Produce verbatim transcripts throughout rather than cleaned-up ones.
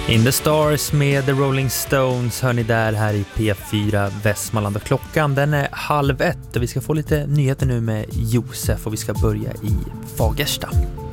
In the Stars med The Rolling Stones hör ni där här i P fyra Västmanland, och klockan den är halv ett och vi ska få lite nyheter nu med Josef och vi ska börja i Fagersta.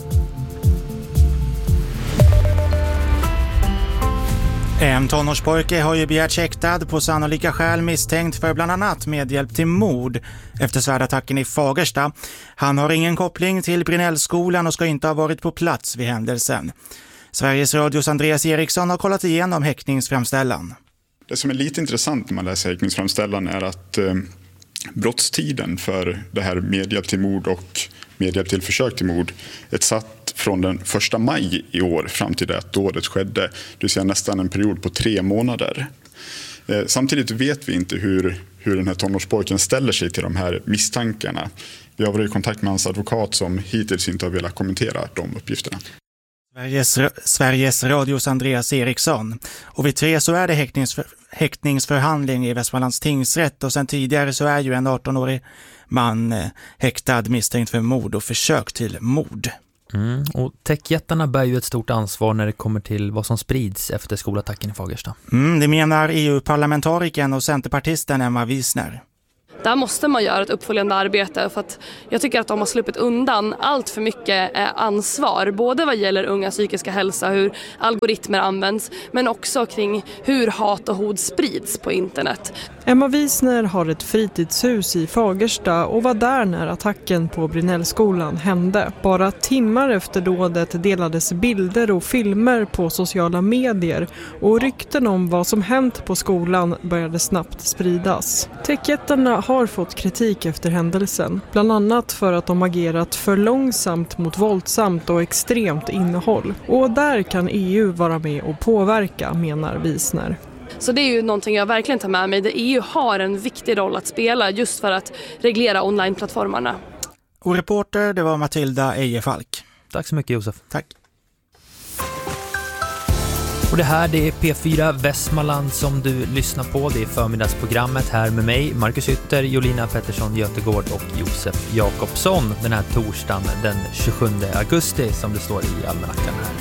En tonårspojke har ju begärt häktad på sannolika skäl misstänkt för bland annat medhjälp till mord efter svärdattacken i Fagersta. Han har ingen koppling till Brinellskolan och ska inte ha varit på plats vid händelsen. Sveriges Radios Andreas Eriksson har kollat igenom häktningsframställan. Det som är lite intressant när man läser häktningsframställan är att eh, brottstiden för det här medhjälp till mord och medhjälp till försök till mord är satt från den första maj i år fram till det att dådet skedde. Det vill säga nästan en period på tre månader. Eh, samtidigt vet vi inte hur, hur den här tonårspojken ställer sig till de här misstankarna. Vi har varit i kontakt med hans advokat som hittills inte har velat kommentera de uppgifterna. Sveriges, Sveriges Radios Andreas Eriksson. Och vid tre så är det häktningsför, häktningsförhandling i Västmanlands tingsrätt, och sen tidigare så är ju en arton-årig man eh, häktad misstänkt för mord och försök till mord. Mm, och techjättarna bär ju ett stort ansvar när det kommer till vad som sprids efter skolattacken i Fagersta. Mm, det menar E U-parlamentarikern och centerpartisten Emma Wiesner. Där måste man göra ett uppföljande arbete, för att jag tycker att de har sluppit undan allt för mycket ansvar, både vad gäller unga psykiska hälsa, hur algoritmer används, men också kring hur hat och hot sprids på internet. Emma Wiesner har ett fritidshus i Fagersta och var där när attacken på Brinellskolan hände. Bara timmar efter dådet delades bilder och filmer på sociala medier, och rykten om vad som hänt på skolan började snabbt spridas. Techjättarna har fått kritik efter händelsen, bland annat för att de agerat för långsamt mot våldsamt och extremt innehåll. Och där kan E U vara med och påverka, menar Wiesner. Så det är ju någonting jag verkligen tar med mig. Det E U har en viktig roll att spela just för att reglera onlineplattformarna. Och reporter, det var Matilda Ejefalk. Tack så mycket, Josef. Tack. Och det här, det är P fyra Västmanland som du lyssnar på. Det är förmiddagsprogrammet här med mig, Marcus Ytter, Jolina Pettersson Götegård och Josef Jakobsson den här torsdagen den tjugosjunde augusti som det står i almanackan här.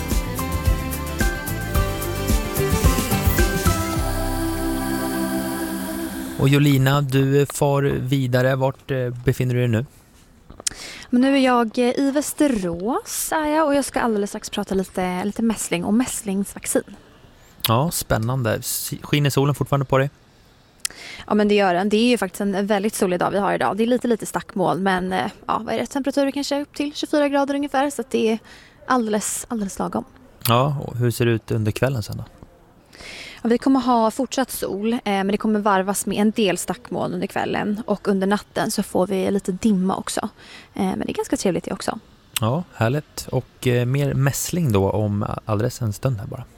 Och Jolina, du far vidare. Vart befinner du dig nu? Men nu är jag i Västerås är jag, och jag ska alldeles strax prata lite, lite mässling och mässlingsvaccin. Ja, spännande. Skiner solen fortfarande på dig? Ja, men det gör den. Det är ju faktiskt en väldigt solig dag vi har idag. Det är lite lite stackmoln, men ja, vad är det? Temperaturen kanske upp till tjugofyra grader ungefär, så att det är alldeles, alldeles lagom. Ja, och hur ser det ut under kvällen sen då? Ja, vi kommer ha fortsatt sol, eh, men det kommer varvas med en del stackmoln under kvällen, och under natten så får vi lite dimma också. Eh, men det är ganska trevligt det också. Ja, härligt. Och eh, mer mässling då om alldeles en stund här bara.